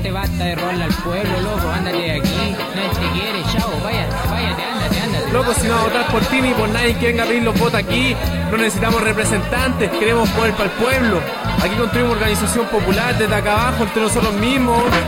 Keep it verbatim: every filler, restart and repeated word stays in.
ándate, basta de robarle al pueblo, loco, ándate de aquí, nadie te quiere, chao, váyate, váyate, ándate, ándate. Loco, si no vamos a votar por ti ni por nadie que venga a pedir los votos aquí, no necesitamos representantes, queremos poder para el pueblo. Aquí construimos organización popular desde acá abajo, entre nosotros mismos.